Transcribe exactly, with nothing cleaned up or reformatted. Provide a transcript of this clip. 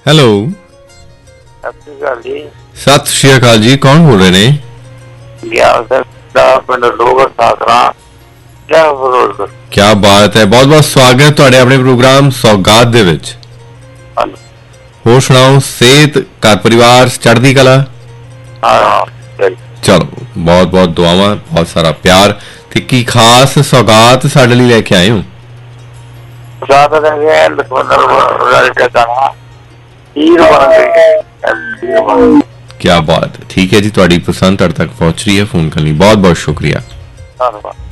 Hello, ਸਤਿ ਸ਼੍ਰੀ ਅਕਾਲ ਜੀ। ਸਤਿ ਸ਼੍ਰੀ ਅਕਾਲ ਜੀ, ਕੌਣ ਬੋਲ ਰਹੇ ਨੇ? ਗਿਆਨ ਸਿੰਘ ਦਾ ਪਿੰਡ ਲੋਗਰ ਸਾਸਰਾ ਫਿਰੋਜ਼ਪੁਰ। ਕਿਆ ਬਾਤ ਹੈ, ਬਹੁਤ ਬਹੁਤ ਸਵਾਗਤ ਤੁਹਾਡੇ ਆਪਣੇ ਪ੍ਰੋਗਰਾਮ ਸੌਗਾਤ ਦੇ ਵਿੱਚ। ਹੋਰ ਸੁਣਾਓ, ਸਿਹਤ, ਘਰ ਪਰਿਵਾਰ ਚੜ੍ਹਦੀ ਕਲਾ? ਹਾਂ, ਚਲੋ, ਬਹੁਤ ਬਹੁਤ ਦੁਆਵਾਂ, ਬਹੁਤ ਸਾਰਾ ਪਿਆਰ। ਤੇ ਕੀ ਖਾਸ ਸੌਗਾਤ ਸਾਡੇ ਲਈ ਲੈ ਕੇ ਆਏ ਹੋ? ਧੰਨਵਾਦ। ਕਿਆ ਬਾਤ ਹੈ, ਠੀਕ ਹੈ ਜੀ, ਤੁਹਾਡੀ ਪਸੰਦ ਤੁਹਾਡੇ ਤੱਕ ਪਹੁੰਚ ਰਹੀ ਹੈ। ਫੋਨ ਕਰਨ ਲਈ ਬਹੁਤ ਬਹੁਤ ਸ਼ੁਕਰੀਆ। ਧੰਨਵਾਦ।